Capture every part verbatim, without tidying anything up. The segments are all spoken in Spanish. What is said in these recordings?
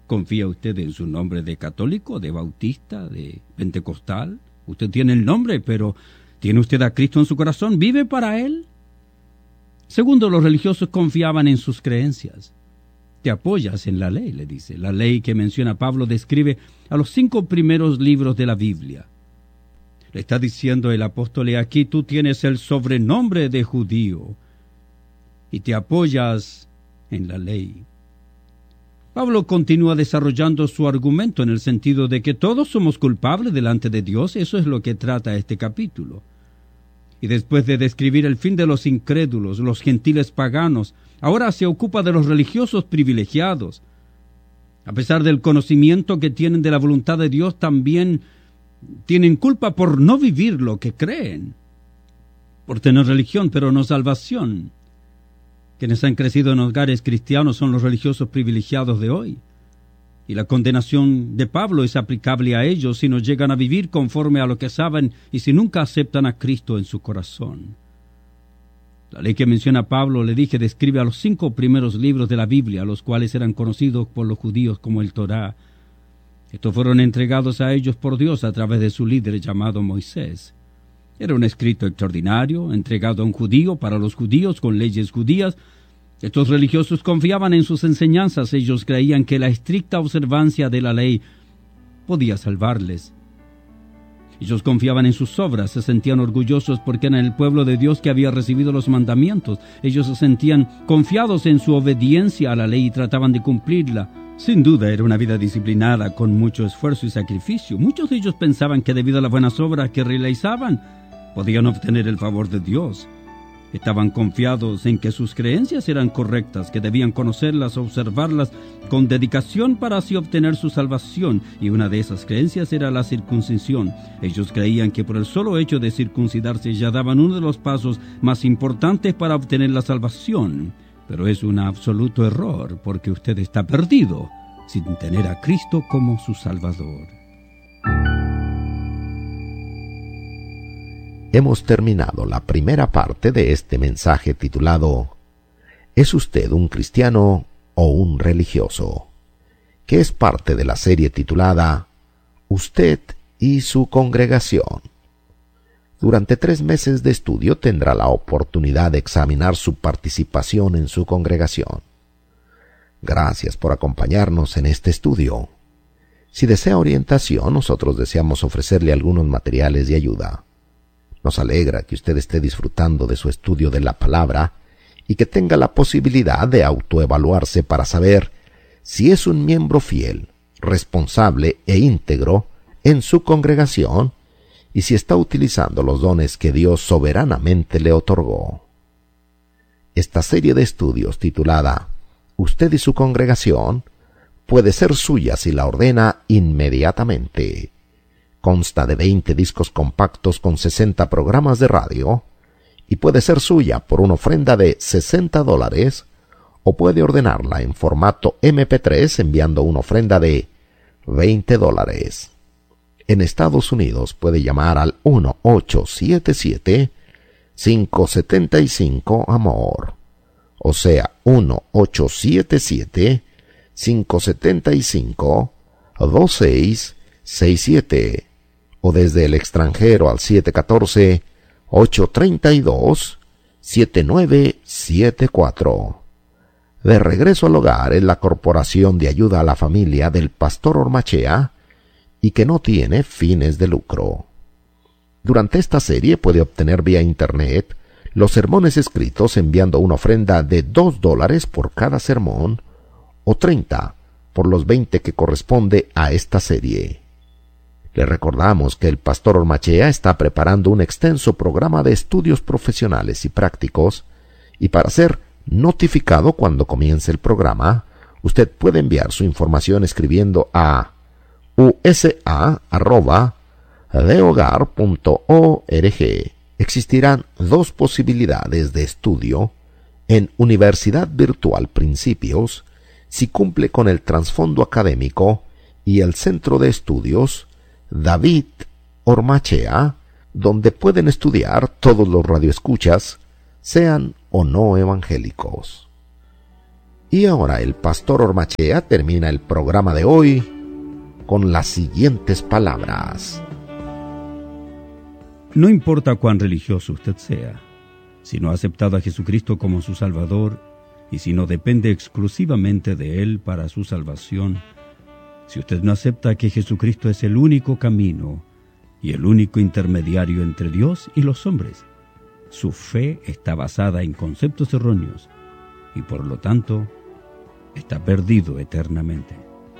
¿Confía usted en su nombre de católico, de bautista, de pentecostal? Usted tiene el nombre, pero ¿tiene usted a Cristo en su corazón? ¿Vive para Él? Segundo, los religiosos confiaban en sus creencias. Te apoyas en la ley, le dice. La ley que menciona Pablo describe a los cinco primeros libros de la Biblia. Le está diciendo el apóstol, aquí tú tienes el sobrenombre de judío y te apoyas en la ley. Pablo continúa desarrollando su argumento en el sentido de que todos somos culpables delante de Dios. Eso es lo que trata este capítulo. Y después de describir el fin de los incrédulos, los gentiles paganos, ahora se ocupa de los religiosos privilegiados. A pesar del conocimiento que tienen de la voluntad de Dios, también tienen culpa por no vivir lo que creen, por tener religión pero no salvación. Quienes han crecido en hogares cristianos son los religiosos privilegiados de hoy. Y la condenación de Pablo es aplicable a ellos si no llegan a vivir conforme a lo que saben y si nunca aceptan a Cristo en su corazón. La ley que menciona Pablo, le dije, describe a los cinco primeros libros de la Biblia, los cuales eran conocidos por los judíos como el Torá. Estos fueron entregados a ellos por Dios a través de su líder llamado Moisés. Era un escrito extraordinario, entregado a un judío para los judíos con leyes judías. Estos religiosos confiaban en sus enseñanzas. Ellos creían que la estricta observancia de la ley podía salvarles. Ellos confiaban en sus obras, se sentían orgullosos porque eran el pueblo de Dios que había recibido los mandamientos. Ellos se sentían confiados en su obediencia a la ley y trataban de cumplirla. Sin duda era una vida disciplinada con mucho esfuerzo y sacrificio. Muchos de ellos pensaban que debido a las buenas obras que realizaban, podían obtener el favor de Dios. Estaban confiados en que sus creencias eran correctas, que debían conocerlas, observarlas con dedicación para así obtener su salvación, y una de esas creencias era la circuncisión. Ellos creían que por el solo hecho de circuncidarse ya daban uno de los pasos más importantes para obtener la salvación. Pero es un absoluto error, porque usted está perdido sin tener a Cristo como su Salvador. Hemos terminado la primera parte de este mensaje titulado ¿Es usted un cristiano o un religioso?, que es parte de la serie titulada Usted y su congregación. Durante tres meses de estudio tendrá la oportunidad de examinar su participación en su congregación. Gracias por acompañarnos en este estudio. Si desea orientación, nosotros deseamos ofrecerle algunos materiales de ayuda. Nos alegra que usted esté disfrutando de su estudio de la palabra y que tenga la posibilidad de autoevaluarse para saber si es un miembro fiel, responsable e íntegro en su congregación y si está utilizando los dones que Dios soberanamente le otorgó. Esta serie de estudios titulada Usted y su congregación puede ser suya si la ordena inmediatamente. Consta de veinte discos compactos con sesenta programas de radio y puede ser suya por una ofrenda de sesenta dólares o puede ordenarla en formato eme pe tres enviando una ofrenda de veinte dólares. En Estados Unidos puede llamar al uno ocho siete siete, cinco siete cinco, amor, o sea, uno ocho siete siete, cinco siete cinco, dos seis seis siete, o desde el extranjero al siete uno cuatro, ocho tres dos, siete nueve siete cuatro. De regreso al hogar es la Corporación de Ayuda a la Familia del Pastor Ormachea y que no tiene fines de lucro. Durante esta serie puede obtener vía internet los sermones escritos enviando una ofrenda de dos dólares por cada sermón o treinta por los veinte que corresponde a esta serie. Le recordamos que el Pastor Ormachea está preparando un extenso programa de estudios profesionales y prácticos, y para ser notificado cuando comience el programa, usted puede enviar su información escribiendo a u s a arroba de hogar punto org. Existirán dos posibilidades de estudio en Universidad Virtual Principios si cumple con el trasfondo académico y el centro de estudios David Ormachea, donde pueden estudiar todos los radioescuchas, sean o no evangélicos. Y ahora el pastor Ormachea termina el programa de hoy con las siguientes palabras. No importa cuán religioso usted sea, si no ha aceptado a Jesucristo como su Salvador y si no depende exclusivamente de Él para su salvación, si usted no acepta que Jesucristo es el único camino y el único intermediario entre Dios y los hombres, su fe está basada en conceptos erróneos y por lo tanto está perdido eternamente.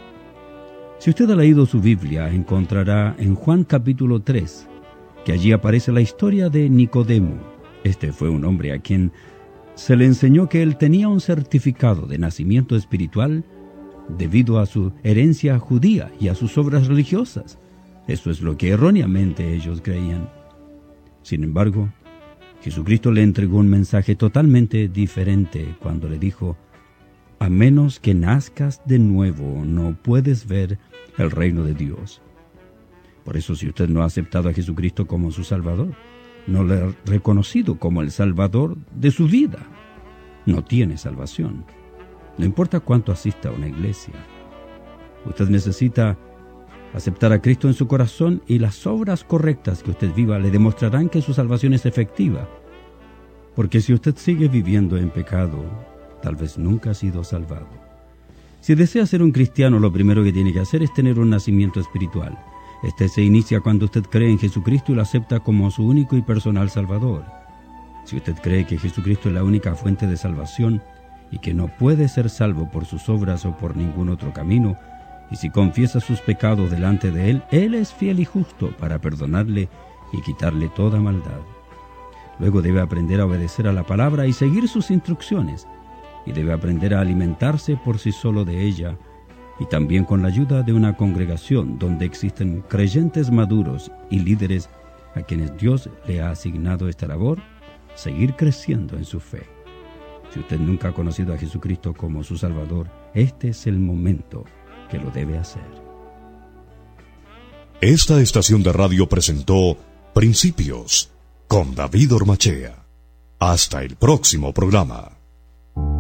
Si usted ha leído su Biblia, encontrará en Juan capítulo tres que allí aparece la historia de Nicodemo. Este fue un hombre a quien se le enseñó que él tenía un certificado de nacimiento espiritual debido a su herencia judía y a sus obras religiosas. Eso es lo que erróneamente ellos creían. Sin embargo, Jesucristo le entregó un mensaje totalmente diferente cuando le dijo: a menos que nazcas de nuevo, no puedes ver el reino de Dios. Por eso, si usted no ha aceptado a Jesucristo como su Salvador, no le ha reconocido como el Salvador de su vida, no tiene salvación. No importa cuánto asista a una iglesia. Usted necesita aceptar a Cristo en su corazón y las obras correctas que usted viva le demostrarán que su salvación es efectiva. Porque si usted sigue viviendo en pecado, tal vez nunca ha sido salvado. Si desea ser un cristiano, lo primero que tiene que hacer es tener un nacimiento espiritual. Este se inicia cuando usted cree en Jesucristo y lo acepta como su único y personal Salvador. Si usted cree que Jesucristo es la única fuente de salvación y que no puede ser salvo por sus obras o por ningún otro camino, y si confiesa sus pecados delante de Él, Él es fiel y justo para perdonarle y quitarle toda maldad. Luego debe aprender a obedecer a la palabra y seguir sus instrucciones, y debe aprender a alimentarse por sí solo de ella, y también con la ayuda de una congregación donde existen creyentes maduros y líderes a quienes Dios le ha asignado esta labor, seguir creciendo en su fe. Si usted nunca ha conocido a Jesucristo como su Salvador, este es el momento que lo debe hacer. Esta estación de radio presentó Principios con David Ormachea. Hasta el próximo programa.